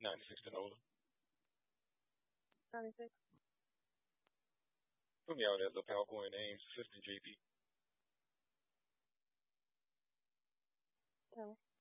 96 and older. 96. Put me out there, little PowerPoint names, Assistant JP. Tell me.